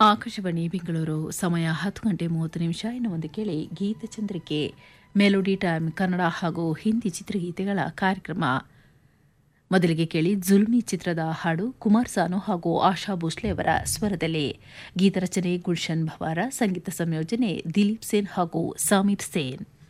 ಆಕಾಶವಾಣಿ ಬೆಂಗಳೂರು ಸಮಯ 10 ಗಂಟೆ 30 ನಿಮಿಷ. ಇನ್ನು ಮುಂದೆ ಕೇಳಿ ಗೀತಚಂದ್ರಿಕೆ ಮೆಲೋಡಿ ಟೈಮ್ ಕನ್ನಡ ಹಾಗೂ ಹಿಂದಿ ಚಿತ್ರಗೀತೆಗಳ ಕಾರ್ಯಕ್ರಮ. ಮೊದಲಿಗೆ ಕೇಳಿ ಜುಲ್ಮಿ ಚಿತ್ರದ ಹಾಡು ಕುಮಾರ್ ಸಾನು ಹಾಗೂ ಆಶಾ ಭೋಸ್ಲೆ ಅವರ ಸ್ವರದಲ್ಲಿ. ಗೀತರಚನೆ ಗುಲ್ಶನ್ ಭವಾರ, ಸಂಗೀತ ಸಂಯೋಜನೆ ದಿಲೀಪ್ ಸೇನ್ ಹಾಗೂ ಸಮೀರ್ ಸೇನ್.